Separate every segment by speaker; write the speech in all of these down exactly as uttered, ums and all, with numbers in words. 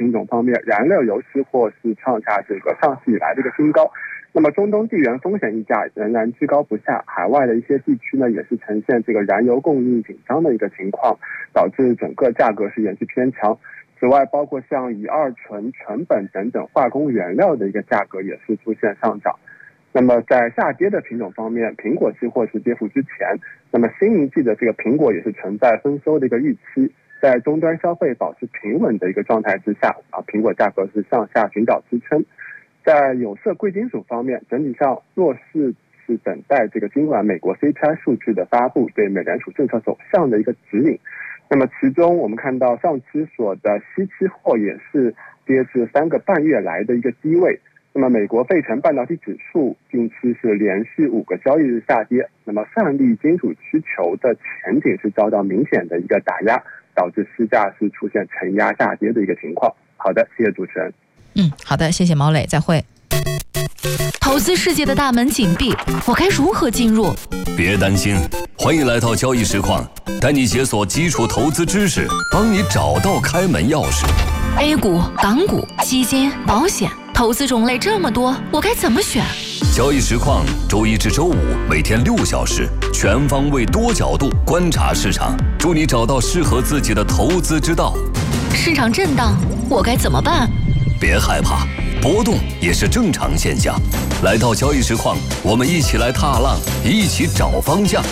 Speaker 1: 品种方面，燃料油期货是创下这个上市以来的一个新高。那么中东地缘风险溢价仍然居高不下，海外的一些地区呢也是呈现这个燃油供应紧张的一个情况，导致整个价格是延续偏强。此外，包括像乙二醇、醇锰等等化工原料的一个价格也是出现上涨。那么在下跌的品种方面，苹果期货是跌幅之前，那么新一季的这个苹果也是存在丰收的一个预期，在终端消费保持平稳的一个状态之下啊，苹果价格是向下寻找支撑。在有色贵金属方面，整体上弱势是等待这个今晚美国 C P I 数据的发布对美联储政策走向的一个指引。那么其中我们看到上期所的锡期货也是跌至三个半月来的一个低位。那么美国费城半导体指数近期是连续五个交易日下跌，那么泛力金属需求的前景是遭到明显的一个打压，导致市价是出现承压下跌的一个情况。好的，谢谢主持人。
Speaker 2: 嗯，好的，谢谢毛磊，再会。
Speaker 3: 投资世界的大门紧闭，我该如何进入？
Speaker 4: 别担心，欢迎来到交易实况，带你解锁基础投资知识，帮你找到开门钥匙。
Speaker 3: A 股、港股、基金、保险，投资种类这么多，我该怎么选？
Speaker 4: 交易实况周一至周五每天六小时，全方位多角度观察市场，助你找到适合自己的投资之道。
Speaker 3: 市场震荡，我该怎么办？
Speaker 4: 别害怕，波动也是正常现象。来到交易实况，我们一起来踏浪，一起找方向。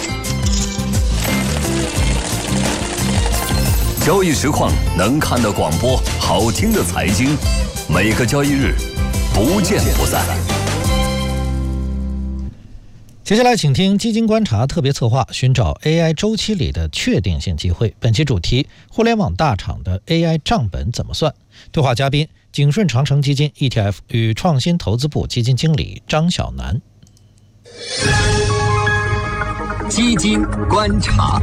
Speaker 4: 交易实况能看的广播，好听的财经，每个交易日不见不散。
Speaker 5: 接下来请听基金观察特别策划，寻找 A I 周期里的确定性机会。本期主题：互联网大厂的 A I 账本怎么算？对话嘉宾：景顺长城基金 E T F 与创新投资部基金经理张晓楠。
Speaker 6: 基金观察。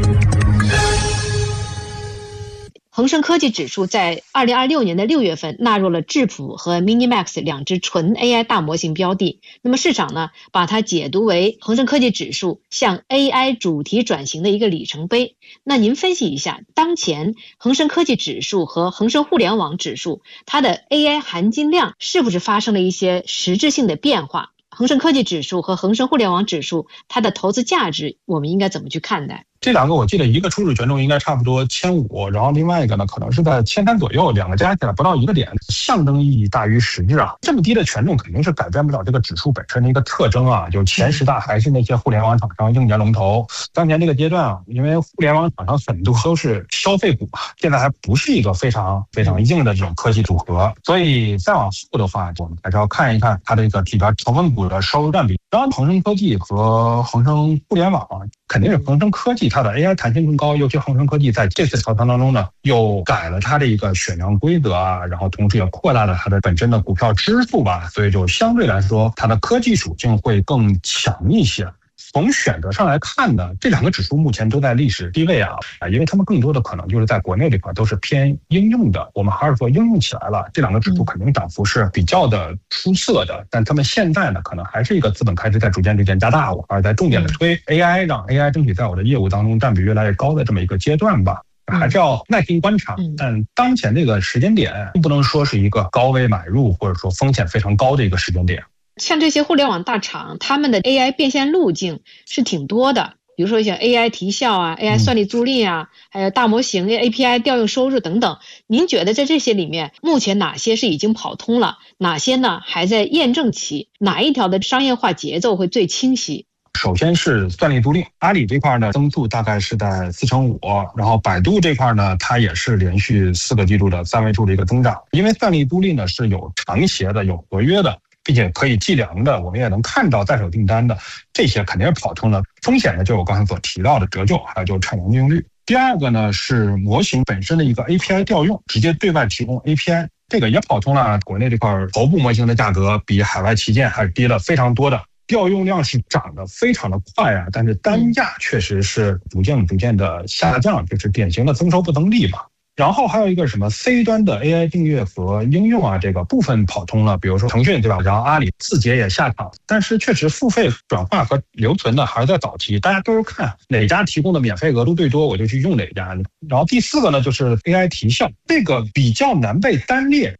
Speaker 7: 恒生科技指数在二零二六年的六月份纳入了智谱和 Minimax 两只纯 A I 大模型标的，那么市场呢把它解读为恒生科技指数向 A I 主题转型的一个里程碑。那您分析一下，当前恒生科技指数和恒生互联网指数它的 A I 含金量是不是发生了一些实质性的变化？恒生科技指数和恒生互联网指数它的投资价值我们应该怎么去看待？
Speaker 8: 这两个我记得一个初始权重应该差不多千五，然后另外一个呢可能是在千三左右，两个加起来不到一个点，象征意义大于实质啊。这么低的权重肯定是改变不了这个指数本身的一个特征啊，就前十大还是那些互联网厂商、硬件龙头。当前这个阶段啊，因为互联网厂商很多都是消费股嘛，现在还不是一个非常非常硬的这种科技组合，所以再往后的话，我们还是要看一看它的一个里边成分股的收入占比。当然，恒生科技和恒生互联网啊，肯定是恒生科技它的 A I 弹性更高，尤其恒生科技在这次调仓当中呢，又改了它的一个选量规则啊，然后同时也扩大了它的本身的股票支数吧，所以就相对来说它的科技属性会更强一些。从选择上来看呢，这两个指数目前都在历史低位啊，因为他们更多的可能就是在国内这块都是偏应用的。我们还是说应用起来了，这两个指数肯定涨幅是比较的出色的，但他们现在呢，可能还是一个资本开支在逐渐逐渐加大，我还是在重点的推 A I， 让 A I 争取在我的业务当中占比越来越高的这么一个阶段吧。还是要耐心观察，但当前这个时间点不能说是一个高位买入或者说风险非常高的一个时间点。
Speaker 7: 像这些互联网大厂，他们的 A I 变现路径是挺多的，比如说像 A I 提效啊、A I 算力租赁啊，还有大模型 A P I 调用收入等等。您觉得在这些里面，目前哪些是已经跑通了，哪些呢还在验证期？哪一条的商业化节奏会最清晰？
Speaker 8: 首先是算力租赁，阿里这块呢增速大概是在四成五，然后百度这块呢，它也是连续四个季度的三位数的一个增长。因为算力租赁呢是有长协的、有合约的，并且可以计量的，我们也能看到在手订单的，这些肯定是跑通了。风险呢，就我刚才所提到的折旧，还有就是产能利用率。第二个呢是模型本身的一个 A P I 调用，直接对外提供 A P I， 这个也跑通了。国内这块头部模型的价格比海外旗舰还是低了非常多的。调用量是涨得非常的快啊，但是单价确实是逐渐逐渐的下降，就是典型的增收不增利嘛。然后还有一个什么 C 端的 A I 订阅和应用啊，这个部分跑通了，比如说腾讯对吧？然后阿里字节也下场，但是确实付费转化和留存的还是在早期，大家都是看哪家提供的免费额度最多，我就去用哪家。然后第四个呢，就是 A I 提效，这个比较难被单列。